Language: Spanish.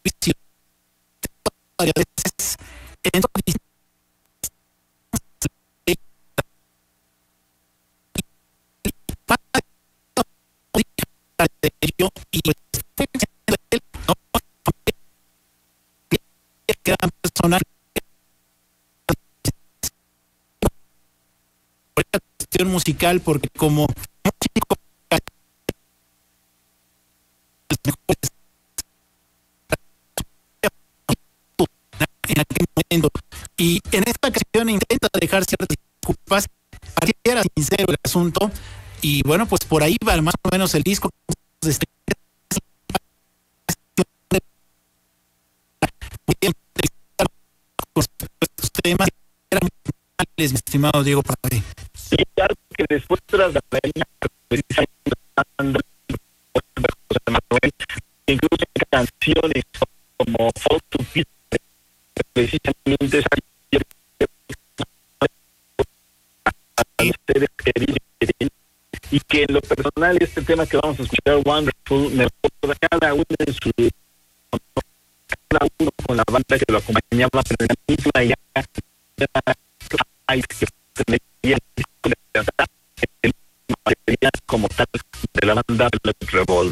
varias veces en y gran persona por la cuestión musical, porque como músico en aquel momento, y en esta ocasión intenta dejar ciertas disculpas, era sincero el asunto, y bueno, pues por ahí va más o menos el disco. Temas eran mi estimado Diego Paré. Sí, claro que después tras la reina, incluso canciones como Fall to Pieces, precisamente esa y que en lo personal este tema que vamos a escuchar, Wonderful, me recuerda cada uno en su cada uno con la banda que lo acompañaba, pero en la misma ya que tenía el disco de como tal de la banda Black Revolver.